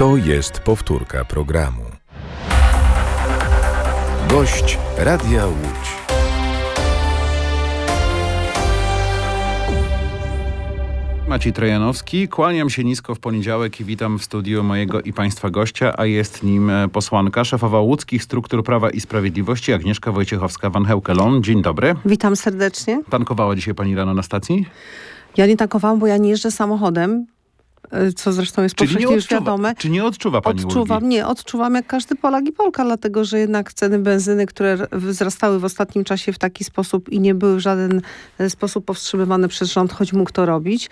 To jest powtórka programu. Gość Radia Łódź. Maciej Trojanowski, kłaniam się nisko w poniedziałek i witam w studiu mojego i państwa gościa, a jest nim posłanka, szefowa łódzkich struktur Prawa i Sprawiedliwości Agnieszka Wojciechowska-Van Heukelom. Dzień dobry. Witam serdecznie. Tankowała dzisiaj pani rano na stacji? Ja nie tankowałam, bo ja nie jeżdżę samochodem, co zresztą jest powszechnie już wiadome. Czy nie odczuwa pani ulgi? Odczuwam jak każdy Polak i Polka, dlatego że jednak ceny benzyny, które wzrastały w ostatnim czasie w taki sposób i nie były w żaden sposób powstrzymywane przez rząd, choć mógł to robić,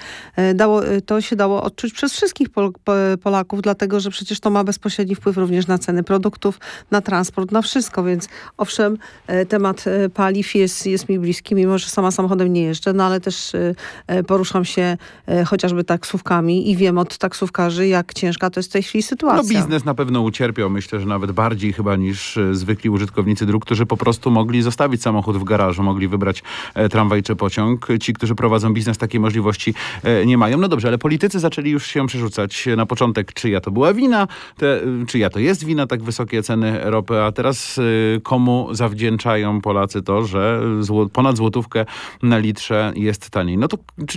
to się dało odczuć przez wszystkich Polaków, dlatego że przecież to ma bezpośredni wpływ również na ceny produktów, na transport, na wszystko, więc owszem, temat paliw jest mi bliski, mimo że sama samochodem nie jeżdżę, no ale też poruszam się chociażby taksówkami i wiem od taksówkarzy, jak ciężka to jest w tej chwili sytuacja. No biznes na pewno ucierpiał, myślę, że nawet bardziej chyba niż zwykli użytkownicy dróg, którzy po prostu mogli zostawić samochód w garażu, mogli wybrać tramwaj czy pociąg. Ci, którzy prowadzą biznes, takiej możliwości nie mają. No dobrze, ale politycy zaczęli już się przerzucać na początek, czyja to była wina, czyja to jest wina, tak wysokie ceny ropy, a teraz komu zawdzięczają Polacy to, że ponad złotówkę na litrze jest taniej. No to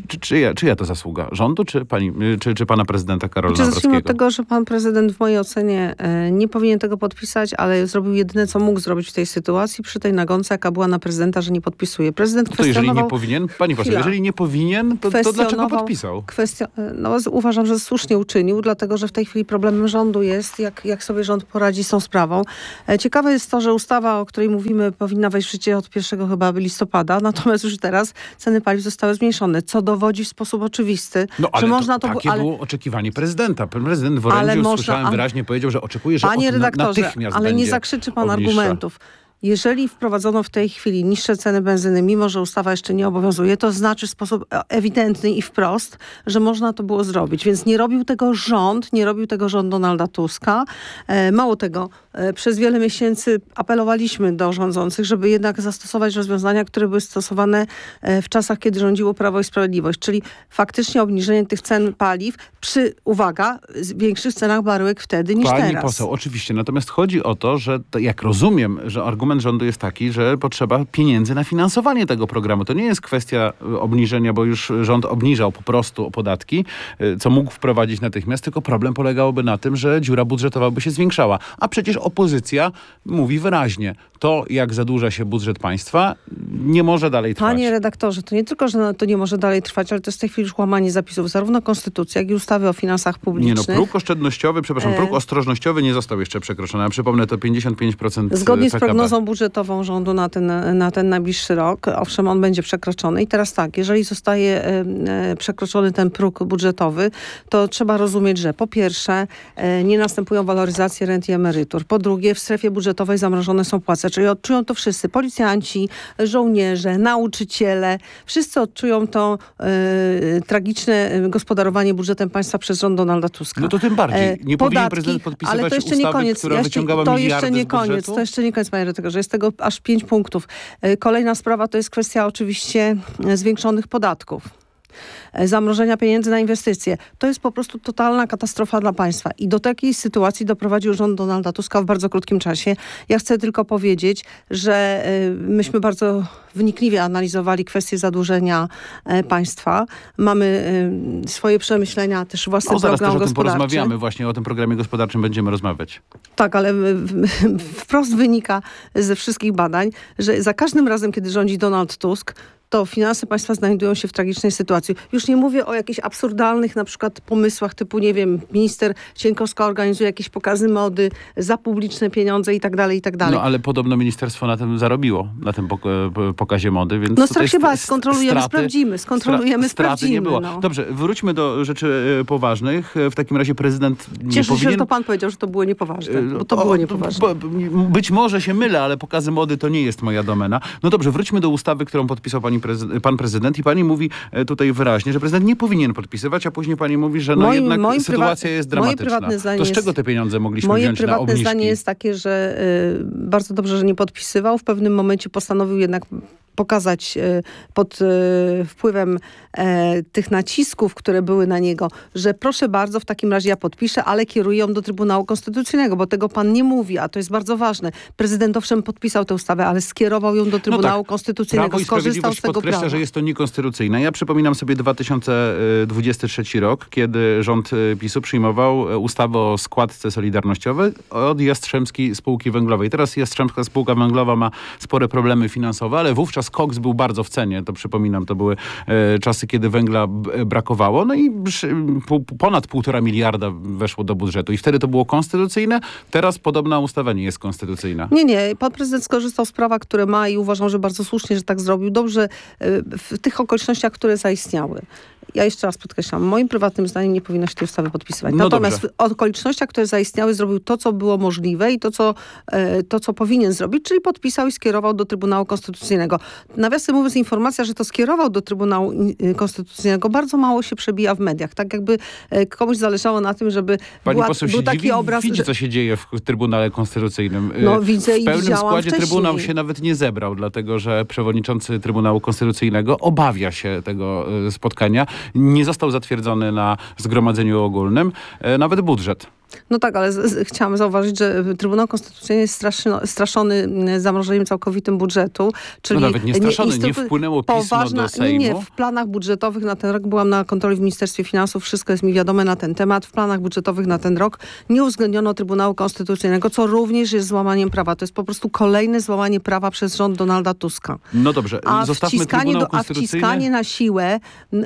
czyja to zasługa? Rządu czy pana prezydenta Karola Nawrockiego? Zacznijmy od tego, że pan prezydent w mojej ocenie nie powinien tego podpisać, ale zrobił jedyne, co mógł zrobić w tej sytuacji, przy tej nagonce, jaka była na prezydenta, że nie podpisuje. Prezydent kwestionował... To jeżeli nie powinien, pani poseł, jeżeli nie powinien, to dlaczego podpisał? Uważam, że słusznie uczynił, dlatego, że w tej chwili problemem rządu jest, jak sobie rząd poradzi z tą sprawą. Ciekawe jest to, że ustawa, o której mówimy, powinna wejść w życie od 1 chyba listopada, natomiast już teraz ceny paliw zostały zmniejszone, co dowodzi w sposób oczywisty, że można to... Takie było oczekiwanie prezydenta. Prezydent w orędziu, słyszałem wyraźnie, powiedział, że oczekuje, że natychmiast ale będzie nie zakrzyczy pan obniższa. Argumentów. Jeżeli wprowadzono w tej chwili niższe ceny benzyny, mimo że ustawa jeszcze nie obowiązuje, to znaczy w sposób ewidentny i wprost, że można to było zrobić. Więc nie robił tego rząd Donalda Tuska. Mało tego, przez wiele miesięcy apelowaliśmy do rządzących, żeby jednak zastosować rozwiązania, które były stosowane w czasach, kiedy rządziło Prawo i Sprawiedliwość. Czyli faktycznie obniżenie tych cen paliw przy, uwaga, większych cenach baryłek wtedy niż teraz. Pani poseł, oczywiście. Natomiast chodzi o to, że jak rozumiem, że argument rządu jest taki, że potrzeba pieniędzy na finansowanie tego programu. To nie jest kwestia obniżenia, bo już rząd obniżał po prostu podatki, co mógł wprowadzić natychmiast, tylko problem polegałby na tym, że dziura budżetowa by się zwiększała. A przecież opozycja mówi wyraźnie, to jak zadłuża się budżet państwa, nie może dalej trwać. Panie redaktorze, to nie tylko, że to nie może dalej trwać, ale to jest w tej chwili już łamanie zapisów zarówno konstytucji, jak i ustawy o finansach publicznych. Próg oszczędnościowy, próg ostrożnościowy nie został jeszcze przekroczony. Ja przypomnę, to 55% Zgodnie PKB. z prognozą budżetową rządu na ten najbliższy rok, owszem, on będzie przekroczony. I teraz tak, jeżeli zostaje przekroczony ten próg budżetowy, to trzeba rozumieć, że po pierwsze nie następują waloryzacje rent i emerytur. Po drugie, w strefie budżetowej zamrożone są płace, czyli odczują to wszyscy. Policjanci, żołnierze, nauczyciele. Wszyscy odczują to tragiczne gospodarowanie budżetem państwa przez rząd Donalda Tuska. No to tym bardziej. Nie powinien prezydent podpisywać ale to jeszcze nie koniec. Która wyciągała miliardy z budżetu? To jeszcze nie koniec, panie redaktorze. Jest tego aż 5 punktów. Kolejna sprawa to jest kwestia oczywiście zwiększonych podatków. Zamrożenia pieniędzy na inwestycje. To jest po prostu totalna katastrofa dla państwa. I do takiej sytuacji doprowadził rząd Donalda Tuska w bardzo krótkim czasie. Ja chcę tylko powiedzieć, że myśmy bardzo wnikliwie analizowali kwestię zadłużenia państwa. Mamy swoje przemyślenia, też własny program zaraz też o tym gospodarczy. porozmawiamy. Właśnie o tym programie gospodarczym będziemy rozmawiać. Tak, ale wprost wynika ze wszystkich badań, że za każdym razem, kiedy rządzi Donald Tusk, to finanse państwa znajdują się w tragicznej sytuacji. Już nie mówię o jakichś absurdalnych na przykład pomysłach typu, nie wiem, minister Cienkowska organizuje jakieś pokazy mody za publiczne pieniądze i tak dalej, i tak dalej. No ale podobno ministerstwo na tym zarobiło, na tym pokazie mody, więc... No strach się bać, skontrolujemy, sprawdzimy. Nie było. No. Dobrze, wróćmy do rzeczy poważnych. W takim razie prezydent nie Cieszę powinien... się, że to pan powiedział, że to było niepoważne, bo to było niepoważne. Być może się mylę, ale pokazy mody to nie jest moja domena. No dobrze, wróćmy do ustawy, którą podpisał pan prezydent i pani mówi tutaj wyraźnie, że prezydent nie powinien podpisywać, a później pani mówi, że jednak sytuacja jest dramatyczna. To z czego te pieniądze mogliśmy wziąć na obniżki? Moje prywatne zdanie jest takie, że bardzo dobrze, że nie podpisywał. W pewnym momencie postanowił jednak pokazać pod wpływem tych nacisków, które były na niego, że proszę bardzo, w takim razie ja podpiszę, ale kieruję ją do Trybunału Konstytucyjnego, bo tego pan nie mówi, a to jest bardzo ważne. Prezydent owszem podpisał tę ustawę, ale skierował ją do Trybunału Konstytucyjnego, Prawo i skorzystał Sprawiedliwość z tego podkreśla, prawa. że jest to niekonstytucyjne. Ja przypominam sobie 2023 rok, kiedy rząd PiS-u przyjmował ustawę o składce solidarnościowej od Jastrzębskiej Spółki Węglowej. Teraz Jastrzębska Spółka Węglowa ma spore problemy finansowe, ale wówczas koks był bardzo w cenie. To przypominam, to były czasy, kiedy węgla brakowało. No i ponad 1,5 miliarda weszło do budżetu. I wtedy to było konstytucyjne. Teraz podobna ustawa nie jest konstytucyjna. Nie. Pan prezydent skorzystał z prawa, które ma i uważam, że bardzo słusznie, że tak zrobił. Dobrze w tych okolicznościach, które zaistniały. Ja jeszcze raz podkreślam, moim prywatnym zdaniem nie powinno się tej ustawy podpisywać. No Natomiast dobrze. w okolicznościach, które zaistniały, zrobił to, co było możliwe i to, co powinien zrobić, czyli podpisał i skierował do Trybunału Konstytucyjnego. Nawiasem mówiąc, informacja, że to skierował do Trybunału Konstytucyjnego, bardzo mało się przebija w mediach. Tak jakby komuś zależało na tym, żeby Pani poseł był się taki dziwi, obraz... widzi, co się dzieje w Trybunale Konstytucyjnym. No, widzę w i pełnym widziałam składzie wcześniej. Trybunał się nawet nie zebrał, dlatego że przewodniczący Trybunału Konstytucyjnego obawia się tego spotkania. Nie został zatwierdzony na zgromadzeniu ogólnym nawet budżet. No tak, ale chciałam zauważyć, że Trybunał Konstytucyjny jest straszony zamrożeniem całkowitym budżetu. Czyli No nawet nie straszony, nie wpłynęło pismo do Sejmu. Nie, w planach budżetowych na ten rok, byłam na kontroli w Ministerstwie Finansów, wszystko jest mi wiadome na ten temat. W planach budżetowych na ten rok nie uwzględniono Trybunału Konstytucyjnego, co również jest złamaniem prawa. To jest po prostu kolejne złamanie prawa przez rząd Donalda Tuska. No dobrze, zostawmy Trybunał Konstytucyjny. A wciskanie na siłę,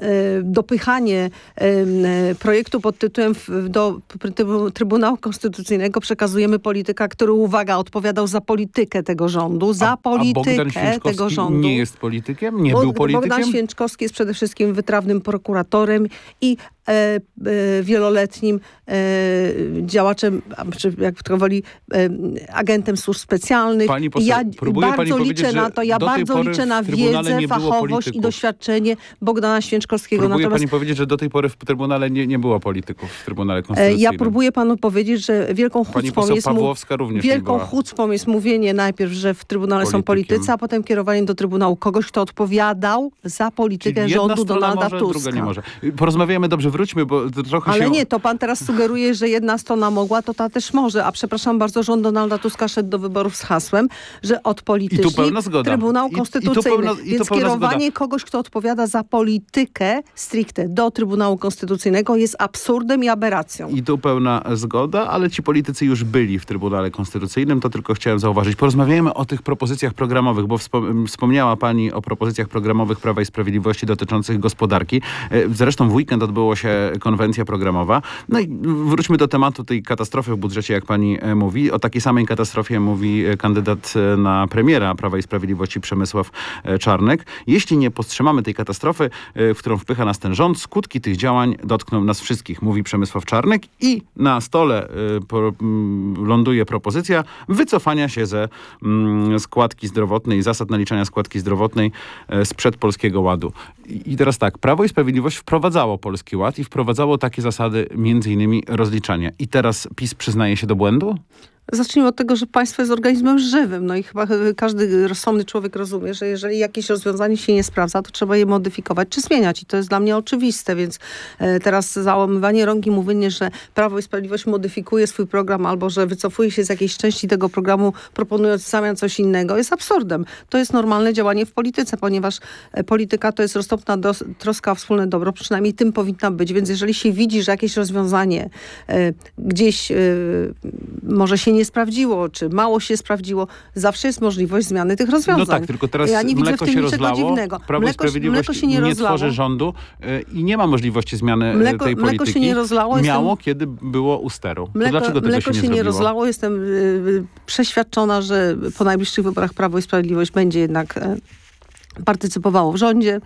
dopychanie projektu pod tytułem do Trybunału Konstytucyjnego przekazujemy polityka, który, uwaga, odpowiadał za politykę tego rządu, za politykę tego rządu. Nie jest politykiem? Nie był politykiem? Bogdan Święczkowski jest przede wszystkim wytrawnym prokuratorem i wieloletnim działaczem, czy jak to woli, agentem służb specjalnych. Pani poseł, Ja próbuje pani bardzo powiedzieć, liczę na to, ja do tej bardzo pory liczę na w Trybunale wiedzę, nie było fachowość i polityków. doświadczenie Bogdana Święczkowskiego. Próbuje Natomiast pani powiedzieć, że do tej pory w Trybunale nie było polityków w Trybunale Konstytucyjnym. ja próbuję panu powiedzieć, że wielką Pani chucpą poseł jest Pawłowska również nie wielką była chucpą jest mówienie najpierw, że w Trybunale są politykiem. politycy, a potem kierowanie do Trybunału kogoś, kto odpowiadał za politykę Czyli jedna rządu strona Donalda może, Tuska. druga nie może. Porozmawiamy, dobrze, wróćmy, bo to trochę Ale się... nie, to pan teraz sugeruje, że jedna strona mogła, to ta też może. A przepraszam bardzo, rząd Donalda Tuska szedł do wyborów z hasłem, że odpolityczni pełna zgoda. Trybunał Konstytucyjny. Więc kierowanie zgoda. kogoś, kto odpowiada za politykę stricte do Trybunału Konstytucyjnego jest absurdem i aberracją. I tu pełna zgoda, ale ci politycy już byli w Trybunale Konstytucyjnym, to tylko chciałem zauważyć. Porozmawiajmy o tych propozycjach programowych, bo wspomniała pani o propozycjach programowych Prawa i Sprawiedliwości dotyczących gospodarki. Zresztą w weekend odbyła się konwencja programowa. No i wróćmy do tematu tej katastrofy w budżecie, jak pani mówi. O takiej samej katastrofie mówi kandydat na premiera Prawa i Sprawiedliwości Przemysław Czarnek. Jeśli nie powstrzymamy tej katastrofy, w którą wpycha nas ten rząd, skutki tych działań dotkną nas wszystkich, mówi Przemysław Czarnek i na stole ląduje propozycja wycofania się ze składki zdrowotnej, zasad naliczania składki zdrowotnej sprzed Polskiego Ładu. I teraz tak, Prawo i Sprawiedliwość wprowadzało Polski Ład i wprowadzało takie zasady, między innymi rozliczania. I teraz PiS przyznaje się do błędu? Zacznijmy od tego, że państwo jest organizmem żywym. No i chyba każdy rozsądny człowiek rozumie, że jeżeli jakieś rozwiązanie się nie sprawdza, to trzeba je modyfikować czy zmieniać. I to jest dla mnie oczywiste, więc teraz załamywanie rąk i mówienie, że Prawo i Sprawiedliwość modyfikuje swój program albo że wycofuje się z jakiejś części tego programu, proponując w zamian coś innego, jest absurdem. To jest normalne działanie w polityce, ponieważ polityka to jest roztropna troska o wspólne dobro. Przynajmniej tym powinna być. Więc jeżeli się widzi, że jakieś rozwiązanie gdzieś może się nie sprawdziło, czy mało się sprawdziło, zawsze jest możliwość zmiany tych rozwiązań. No tak, tylko teraz ja nie widzę mleko w tym się niczego rozlało, dziwnego. Prawo i Sprawiedliwość się nie tworzy rządu i nie ma możliwości zmiany tej polityki. Mleko się nie rozlało. Miało, kiedy było u steru. To dlaczego tego mleko się nie rozlało. Jestem przeświadczona, że po najbliższych wyborach Prawo i Sprawiedliwość będzie jednak partycypowało w rządzie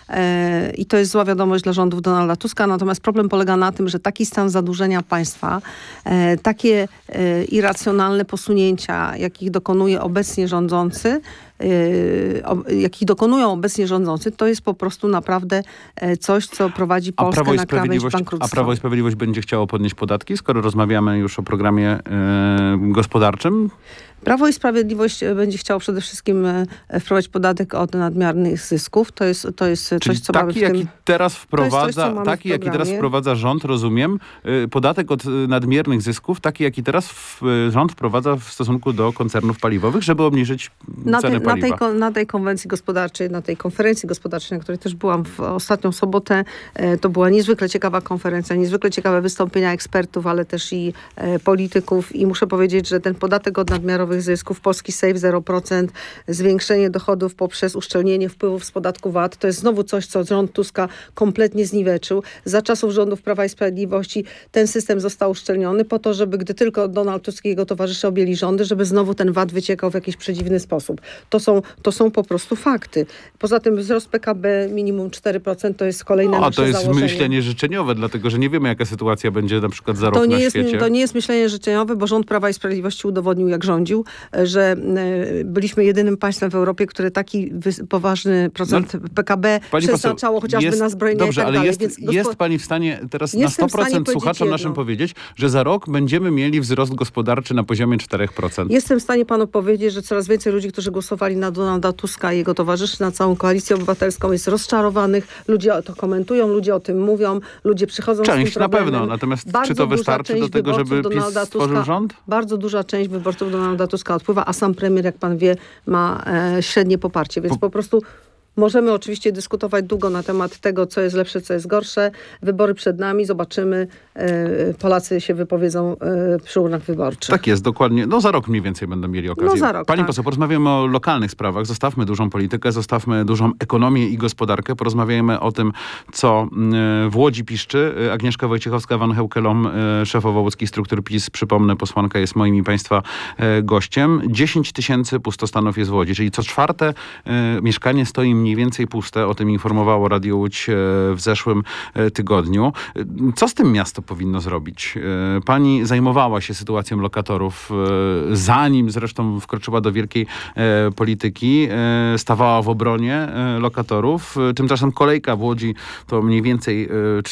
i to jest zła wiadomość dla rządów Donalda Tuska. Natomiast problem polega na tym, że taki stan zadłużenia państwa, takie irracjonalne posunięcia, jakich dokonuje obecnie rządzący, jakich dokonują obecnie rządzący, to jest po prostu naprawdę coś, co prowadzi Polskę na krawędź bankructwa. A Prawo i Sprawiedliwość będzie chciało podnieść podatki, skoro rozmawiamy już o programie gospodarczym? Prawo i Sprawiedliwość będzie chciało przede wszystkim wprowadzić podatek od nadmiernych zysków. To jest Czyli coś, co taki, mamy w tym... jaki teraz wprowadza, mamy taki, w jaki teraz programie. wprowadza rząd, rozumiem, podatek od nadmiernych zysków, taki, jaki teraz rząd wprowadza w stosunku do koncernów paliwowych, żeby obniżyć cenę paliwa. Na tej konwencji gospodarczej, na tej konferencji gospodarczej, na której też byłam w ostatnią sobotę, to była niezwykle ciekawa konferencja, niezwykle ciekawe wystąpienia ekspertów, ale też i polityków i muszę powiedzieć, że ten podatek od nadmiarowych zysków, polski Save 0%, zwiększenie dochodów poprzez uszczelnienie wpływów z podatku VAT, to jest znowu coś, co rząd Tuska kompletnie zniweczył. Za czasów rządów Prawa i Sprawiedliwości ten system został uszczelniony po to, żeby gdy tylko Donald Tusk i jego towarzysze objęli rządy, żeby znowu ten VAT wyciekał w jakiś przedziwny sposób. To są po prostu fakty. Poza tym wzrost PKB minimum 4% to jest kolejne nasze to jest założenie. myślenie życzeniowe, dlatego że nie wiemy, jaka sytuacja będzie na przykład za rok na świecie. To nie jest myślenie życzeniowe, bo rząd Prawa i Sprawiedliwości udowodnił, jak rządził, że byliśmy jedynym państwem w Europie, które taki poważny procent PKB przeznaczało chociażby na zbrojenia dobrze, i tak ale dalej. jest pani w stanie teraz na 100% słuchaczom naszym powiedzieć, że za rok będziemy mieli wzrost gospodarczy na poziomie 4%. Jestem w stanie panu powiedzieć, że coraz więcej ludzi, którzy głosowali na Donalda Tuska i jego towarzyszy, na całą koalicję obywatelską, jest rozczarowanych. Ludzie to komentują, ludzie o tym mówią, ludzie przychodzą z tym Część na problemem. pewno, natomiast Bardzo czy to wystarczy do tego, żeby PiS stworzył rząd? Bardzo duża część wyborców Donalda Tuska odpływa, a sam premier, jak pan wie, ma średnie poparcie, więc po prostu możemy oczywiście dyskutować długo na temat tego, co jest lepsze, co jest gorsze. Wybory przed nami, zobaczymy. Polacy się wypowiedzą przy urnach wyborczych. Tak jest, dokładnie. No za rok mniej więcej będą mieli okazję. No za rok, Pani tak. poseł, porozmawiamy o lokalnych sprawach. Zostawmy dużą politykę, zostawmy dużą ekonomię i gospodarkę. Porozmawiajmy o tym, co w Łodzi piszczy. Agnieszka Wojciechowska-Van Heukelom, szefowa łódzkich struktur PiS. Przypomnę, posłanka jest moim i państwa gościem. 10 000 pustostanów jest w Łodzi, czyli co czwarte mieszkanie stoi mniej więcej puste. O tym informowało Radio Łódź w zeszłym tygodniu. Co z tym miasto powinno zrobić? Pani zajmowała się sytuacją lokatorów, zanim zresztą wkroczyła do wielkiej polityki. Stawała w obronie lokatorów. Tymczasem kolejka w Łodzi to mniej więcej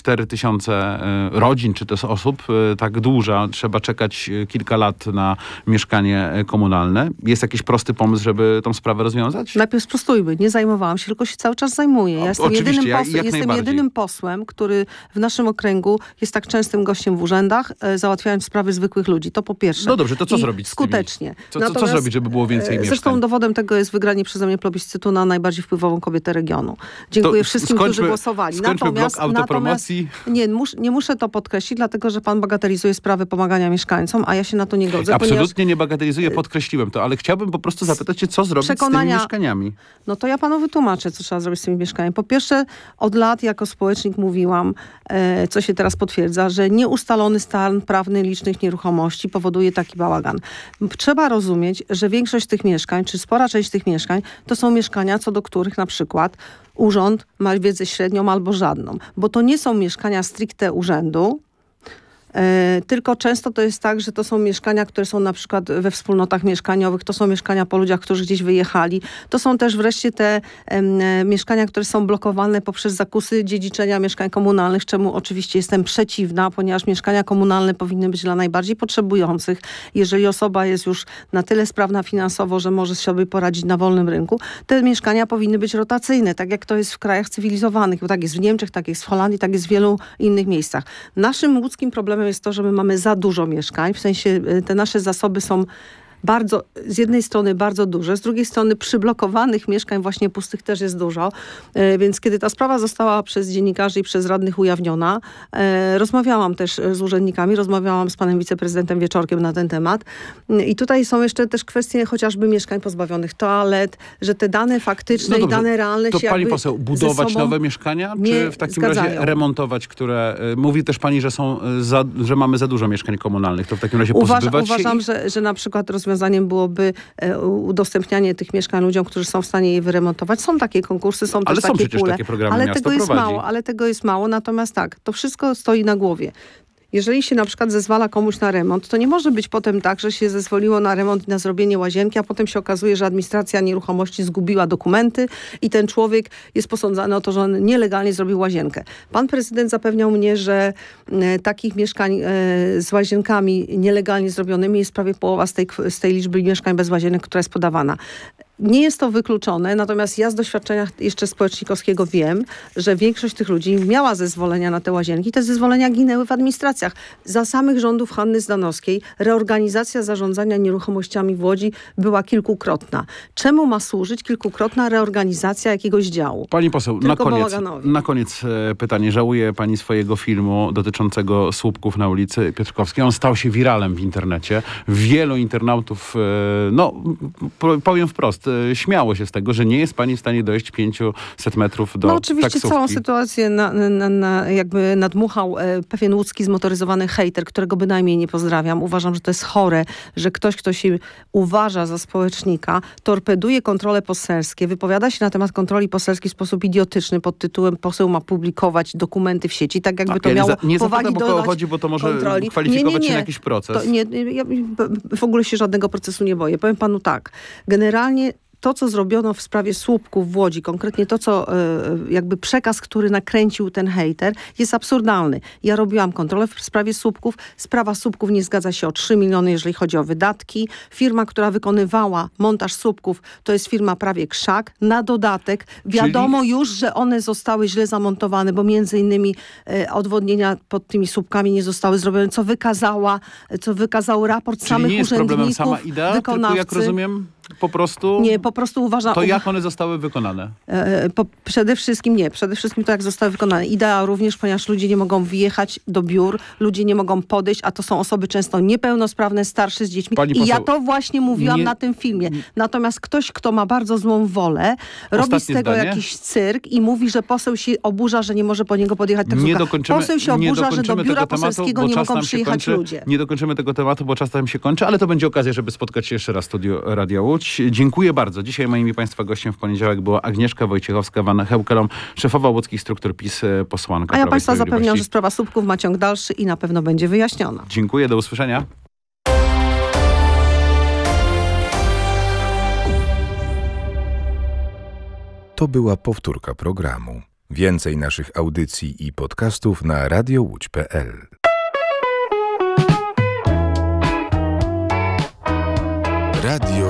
4000 rodzin, czy też osób. Tak duża. Trzeba czekać kilka lat na mieszkanie komunalne. Jest jakiś prosty pomysł, żeby tą sprawę rozwiązać? Najpierw sprostujmy. Nie zajmowałam się, tylko się cały czas zajmuję. Ja jestem jedynym posłem, który w naszym okręgu jest tak częstym gościem w urzędach, załatwiając sprawy zwykłych ludzi. To po pierwsze. No dobrze, to co zrobić z tymi? Skutecznie. Co zrobić, żeby było więcej mieszkań? Zresztą dowodem tego jest wygranie przeze mnie plebiscytu na najbardziej wpływową kobietę regionu. Dziękuję wszystkim, którzy głosowali. Skończmy blok autopromocji. Nie muszę to podkreślić, dlatego że pan bagatelizuje sprawy pomagania mieszkańcom, a ja się na to nie godzę. Absolutnie nie bagatelizuję, podkreśliłem to, ale chciałbym po prostu zapytać się, co zrobić z tymi mieszkaniami. No to ja panu wytłumaczę, co trzeba zrobić z tymi mieszkaniami. Po pierwsze, od lat jako społecznik mówiłam, co się teraz potwierdza, że nieustalony stan prawny licznych nieruchomości powoduje taki bałagan. Trzeba rozumieć, że większość tych mieszkań, czy spora część tych mieszkań, to są mieszkania, co do których na przykład urząd ma wiedzę średnią albo żadną. Bo to nie są mieszkania stricte urzędu, tylko często to jest tak, że to są mieszkania, które są na przykład we wspólnotach mieszkaniowych, to są mieszkania po ludziach, którzy gdzieś wyjechali. To są też wreszcie te mieszkania, które są blokowane poprzez zakusy dziedziczenia mieszkań komunalnych, czemu oczywiście jestem przeciwna, ponieważ mieszkania komunalne powinny być dla najbardziej potrzebujących. Jeżeli osoba jest już na tyle sprawna finansowo, że może sobie poradzić na wolnym rynku, te mieszkania powinny być rotacyjne, tak jak to jest w krajach cywilizowanych. Bo tak jest w Niemczech, tak jest w Holandii, tak jest w wielu innych miejscach. Naszym łódzkim problemem jest to, że my mamy za dużo mieszkań, w sensie te nasze zasoby są bardzo, z jednej strony bardzo duże, z drugiej strony przyblokowanych mieszkań właśnie pustych też jest dużo. Więc kiedy ta sprawa została przez dziennikarzy i przez radnych ujawniona, rozmawiałam też z urzędnikami, rozmawiałam z panem wiceprezydentem Wieczorkiem na ten temat. I tutaj są jeszcze też kwestie chociażby mieszkań pozbawionych toalet, że te dane faktyczne i dane realne to się pani jakby poseł, budować nowe mieszkania, czy w takim razie remontować, które... Mówi też pani, że mamy za dużo mieszkań komunalnych. To w takim razie pozbywać się Uważam, że na przykład rozwiązaniem byłoby udostępnianie tych mieszkań ludziom, którzy są w stanie je wyremontować. Są takie konkursy, są też takie pule. Takie programy ale miasto tego jest prowadzi. mało, natomiast tak, to wszystko stoi na głowie. jeżeli się na przykład zezwala komuś na remont, to nie może być potem tak, że się zezwoliło na remont i na zrobienie łazienki, a potem się okazuje, że administracja nieruchomości zgubiła dokumenty i ten człowiek jest posądzany o to, że on nielegalnie zrobił łazienkę. Pan prezydent zapewniał mnie, że takich mieszkań z łazienkami nielegalnie zrobionymi jest prawie połowa z tej liczby mieszkań bez łazienek, która jest podawana. Nie jest to wykluczone, natomiast ja z doświadczenia jeszcze społecznikowskiego wiem, że większość tych ludzi miała zezwolenia na te łazienki. Te zezwolenia ginęły w administracjach. Za samych rządów Hanny Zdanowskiej reorganizacja zarządzania nieruchomościami w Łodzi była kilkukrotna. Czemu ma służyć kilkukrotna reorganizacja jakiegoś działu? Pani poseł, na koniec pytanie. Żałuje pani swojego filmu dotyczącego słupków na ulicy Piotrkowskiej? On stał się wiralem w internecie. Wielu internautów, powiem wprost, śmiało się z tego, że nie jest pani w stanie dojść 500 metrów do oczywiście taksówki. Całą sytuację jakby nadmuchał pewien łódzki zmotoryzowany hejter, którego bynajmniej nie pozdrawiam. Uważam, że to jest chore, że ktoś, kto się uważa za społecznika, torpeduje kontrole poselskie, wypowiada się na temat kontroli poselskiej w sposób idiotyczny pod tytułem poseł ma publikować dokumenty w sieci, tak jakby to miało powagi dodać chodzi, bo to może kontroli. kwalifikować się na jakiś proces. Ja w ogóle się żadnego procesu nie boję. Powiem panu tak. Generalnie to, co zrobiono w sprawie słupków w Łodzi, konkretnie to, co jakby przekaz, który nakręcił ten hejter, jest absurdalny. Ja robiłam kontrolę w sprawie słupków. Sprawa słupków nie zgadza się o 3 miliony, jeżeli chodzi o wydatki. Firma, która wykonywała montaż słupków, to jest firma prawie Krzak. Na dodatek wiadomo już, że one zostały źle zamontowane, bo między innymi odwodnienia pod tymi słupkami nie zostały zrobione, co wykazał raport samych nie jest urzędników, problemem sama idea, wykonawcy. tylko jak rozumiem, po prostu uważam... To jak one zostały wykonane? Przede wszystkim to jak zostały wykonane. Idea również, ponieważ ludzie nie mogą wjechać do biur, ludzie nie mogą podejść, a to są osoby często niepełnosprawne, starsze z dziećmi. I ja to właśnie mówiłam na tym filmie. Natomiast ktoś, kto ma bardzo złą wolę, robi z tego jakiś cyrk i mówi, że poseł się oburza, że nie może po niego podjechać taksówka. Poseł się oburza, że do biura poselskiego nie mogą przyjechać ludzie. Nie dokończymy tego tematu, bo czas nam się kończy, ale to będzie okazja, żeby spotkać się jeszcze raz w studiu Radia Łódź. Dziękuję bardzo. Dzisiaj moim i państwa gościem w poniedziałek była Agnieszka Wojciechowska-Van-Heukelom, szefowa łódzkich struktur PiS, posłanka. A ja państwa zapewniam, że sprawa słupków ma ciąg dalszy i na pewno będzie wyjaśniona. Dziękuję, do usłyszenia. To była powtórka programu. Więcej naszych audycji i podcastów na radiołódź.pl. Radio